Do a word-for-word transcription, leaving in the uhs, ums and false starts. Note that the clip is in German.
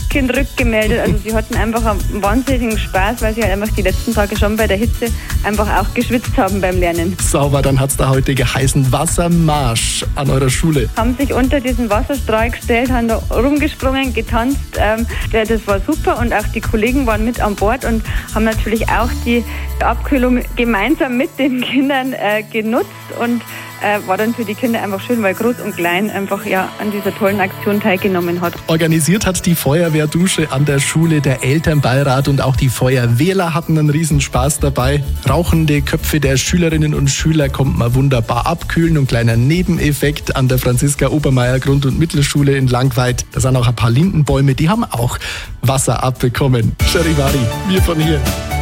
Kind rückgemeldet. Also sie hatten einfach einen wahnsinnigen Spaß, weil sie halt einfach die letzten Tage schon bei der Hitze einfach auch geschwitzt haben beim Lernen. Sauber, dann hat es da heute geheißen Wassermarsch an eurer Schule. Haben sich unter diesen Wasserstrahl gestellt, haben da rumgesprungen, getanzt. Ähm, das war super und auch die Kollegen waren mit an Bord und haben natürlich auch die Abkühlung gemeinsam mit den Kindern äh, genutzt und äh, war dann für die Kinder einfach schön, weil Groß und Klein einfach ja an dieser tollen Aktion teilgenommen hat. Organisiert hat die Feuerwehrdusche an der Schule der Elternbeirat und auch die Feuerwehrler hatten einen Riesenspaß dabei. Rauchende Köpfe der Schülerinnen und Schüler konnte man wunderbar abkühlen und kleiner Nebeneffekt an der Franziska-Obermeier Grund- und Mittelschule in Langweid. Da sind auch ein paar Lindenbäume, die haben auch Wasser abbekommen. Charivari, wir von hier.